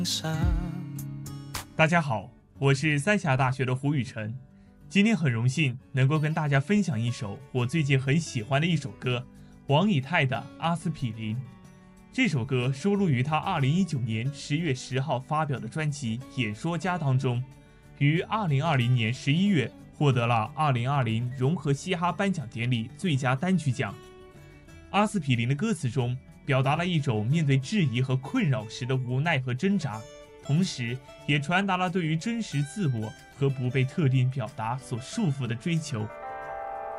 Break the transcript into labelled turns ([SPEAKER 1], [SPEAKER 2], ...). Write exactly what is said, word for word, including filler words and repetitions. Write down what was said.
[SPEAKER 1] 大家好，我是三峡大学的胡雨辰，今天很荣幸能够跟大家分享一首我最近很喜欢的一首歌，王以太的《阿司匹林》。这首歌收录于他二零一九年十月十号发表的专辑《演说家》当中，于二零二零年十一月获得了二零二零融合嘻哈颁奖典礼最佳单曲奖。阿司匹林的歌词中表达了一种面对质疑和困扰时的无奈和挣扎，同时也传达了对于真实自我和不被特定表达所束缚的追求。